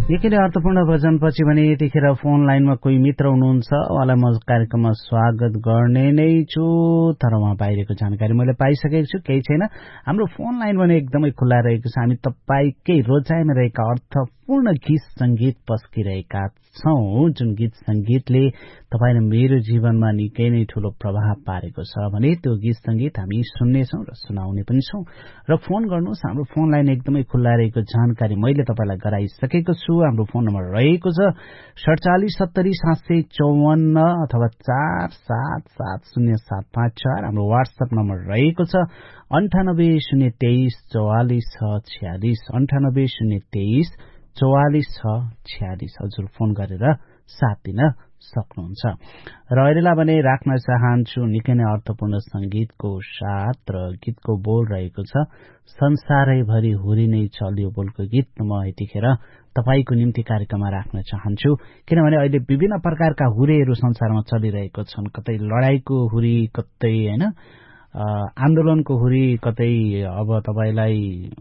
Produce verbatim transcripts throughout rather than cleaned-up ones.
यतिले अर्थपूर्ण भजनपछि भने यतिखेर फोन लाइनमा कोही मित्र हुनुहुन्छ, उहाँलाई म कार्यक्रममा स्वागत गर्ने नै छु, तर उहाँ बाहिरको जानकारी मैले पाइसकेको छु, केही छैन। हाम्रो फोन लाइन भने एकदमै खुल्ला रहेको छ। हामी तपाईकै रोजाइमा रहेका अर्थपूर्ण गीत संगीत पस्किरहेका छौं, जुन गीत संगीतले तपाईँ र मेरो जीवनमा निकै नै ठूलो प्रभाव पारेको छ भने त्यो गीत संगीत हामी सुन्नेछौं र सुनाउने पनि छौं। र फोन गर्नुहोस्, हाम्रो फोन लाइन एकदमै खुल्ला रहेको जानकारी मैले तपाईलाई गराइसकेको छु। हाम्रो फोन नम्बर रहेको छ सडचालिस सत्तरी सात सय चौवन्न अथवा चार सात सात शून्य सात पाँच चार। हाम्रो वाट्सएप नम्बर रहेको छ अन्ठानब्बे शून्य तेइस चौवालिस छ छ्यालिस अन्ठानब्बे शून्य तेइस चौवालिस छ छ्यालिस। हजुर फोन गरेर साथ दिन सक्नुहुन्छ। र अहिलेलाई भने राख्न चाहन्छु निकै नै अर्थपूर्ण संगीतको साथ र गीतको बोल रहेको छ संसारैभरि हुरी नै चल्यो बोलको गीत म यतिखेर तपाईको निम्ति कार्यक्रममा राख्न चाहन्छु, किनभने अहिले विभिन्न प्रकारका हुरेहरू संसारमा चलिरहेको छन्। कतै लडाईको हुरी, कतै हैन आन्दोलनको हुरी, कतै अब तपाईलाई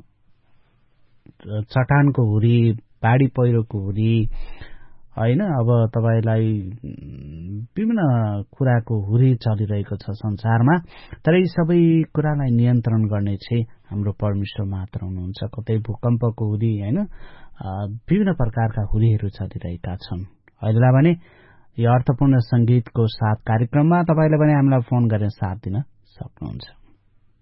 चट्टानको हुरी, बाढी पहिरोको हुरी हैन, अब तपाईलाई विभिन्न कुराको हुरी चलिरहेको छ संसारमा। तर यी सबै कुरालाई नियन्त्रण गर्ने चाहिँ हाम्रो परमेश्वर मात्र हुनुहुन्छ। कतै भूकम्पको हुरी हैन, विभिन्न प्रकारका हुरीहरू चलिरहेका छन्। अहिले भने यो अर्थपूर्ण संगीतको साथ कार्यक्रममा तपाईले पनि हामीलाई फोन गरेर साथ दिन सक्नुहुन्छ।